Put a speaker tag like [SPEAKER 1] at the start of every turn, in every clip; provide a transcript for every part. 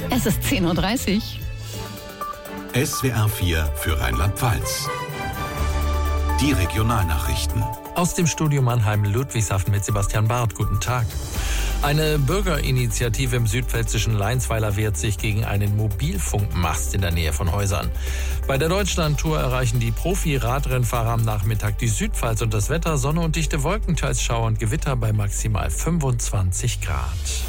[SPEAKER 1] Es ist 10:30 Uhr.
[SPEAKER 2] SWR 4 für Rheinland-Pfalz. Die Regionalnachrichten.
[SPEAKER 3] Aus dem Studio Mannheim-Ludwigshafen mit Sebastian Barth. Guten Tag. Eine Bürgerinitiative im südpfälzischen Leinsweiler wehrt sich gegen einen Mobilfunkmast in der Nähe von Häusern. Bei der Deutschlandtour erreichen die Profi-Radrennfahrer am Nachmittag die Südpfalz und das Wetter Sonne und dichte Wolken, teils Schauer und Gewitter bei maximal 25 Grad.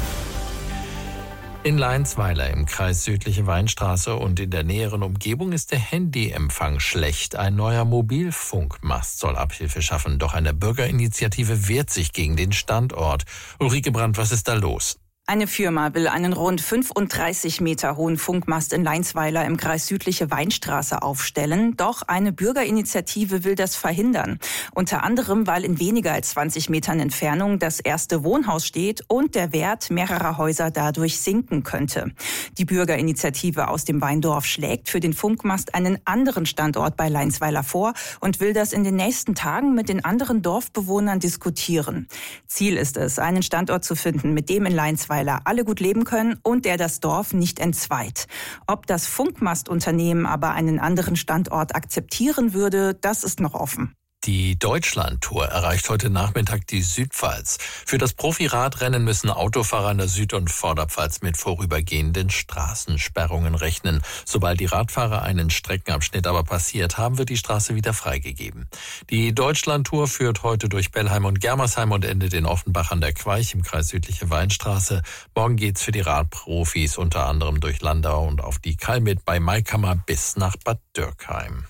[SPEAKER 3] In Leinsweiler im Kreis Südliche Weinstraße und in der näheren Umgebung ist der Handyempfang schlecht. Ein neuer Mobilfunkmast soll Abhilfe schaffen. Doch eine Bürgerinitiative wehrt sich gegen den Standort. Ulrike Brandt, was ist da los?
[SPEAKER 4] Eine Firma will einen rund 35 Meter hohen Funkmast in Leinsweiler im Kreis Südliche Weinstraße aufstellen. Doch eine Bürgerinitiative will das verhindern. Unter anderem, weil in weniger als 20 Metern Entfernung das erste Wohnhaus steht und der Wert mehrerer Häuser dadurch sinken könnte. Die Bürgerinitiative aus dem Weindorf schlägt für den Funkmast einen anderen Standort bei Leinsweiler vor und will das in den nächsten Tagen mit den anderen Dorfbewohnern diskutieren. Ziel ist es, einen Standort zu finden, mit dem in Leinsweiler alle gut leben können und der das Dorf nicht entzweit. Ob das Funkmastunternehmen aber einen anderen Standort akzeptieren würde, das ist noch offen.
[SPEAKER 3] Die Deutschlandtour erreicht heute Nachmittag die Südpfalz. Für das Profi-Radrennen müssen Autofahrer in der Süd- und Vorderpfalz mit vorübergehenden Straßensperrungen rechnen. Sobald die Radfahrer einen Streckenabschnitt aber passiert haben, wird die Straße wieder freigegeben. Die Deutschlandtour führt heute durch Bellheim und Germersheim und endet in Offenbach an der Queich im Kreis Südliche Weinstraße. Morgen geht's für die Radprofis unter anderem durch Landau und auf die Kalmit bei Maikammer bis nach Bad Dürkheim.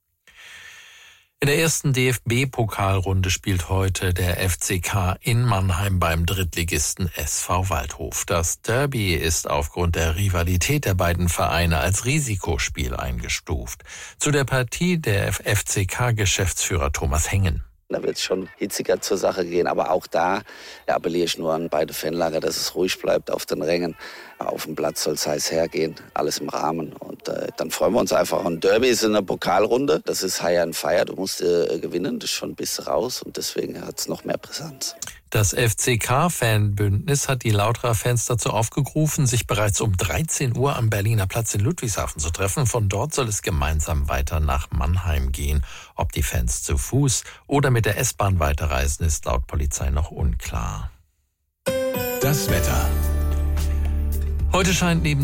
[SPEAKER 3] In der ersten DFB-Pokalrunde spielt heute der FCK in Mannheim beim Drittligisten SV Waldhof. Das Derby ist aufgrund der Rivalität der beiden Vereine als Risikospiel eingestuft. Zu der Partie der FCK-Geschäftsführer Thomas Hengen.
[SPEAKER 5] Da wird es schon hitziger zur Sache gehen, aber auch da appelliere ich nur an beide Fanlager, dass es ruhig bleibt auf den Rängen. Auf dem Platz soll es heiß hergehen, alles im Rahmen und dann freuen wir uns einfach. Ein Derby ist in der Pokalrunde, das ist High and Fire, du musst gewinnen, das ist schon ein bisschen raus und deswegen hat es noch mehr Brisanz.
[SPEAKER 3] Das FCK-Fanbündnis hat die Lauterer-Fans dazu aufgerufen, sich bereits um 13 Uhr am Berliner Platz in Ludwigshafen zu treffen. Von dort soll es gemeinsam weiter nach Mannheim gehen. Ob die Fans zu Fuß oder mit der S-Bahn weiterreisen, ist laut Polizei noch unklar.
[SPEAKER 2] Das Wetter.
[SPEAKER 3] Heute scheint neben